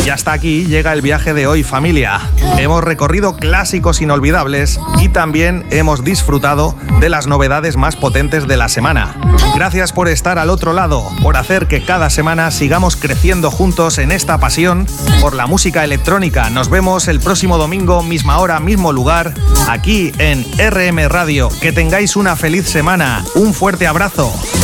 Y hasta aquí llega el viaje de hoy, familia. Hemos recorrido clásicos inolvidables y también hemos disfrutado de las novedades más potentes de la semana. Gracias por estar al otro lado, por hacer que cada semana sigamos creciendo juntos en esta pasión por la música electrónica. Nos vemos el próximo domingo, misma hora, mismo lugar, aquí en RM Radio. Que tengáis una feliz semana. Un fuerte abrazo.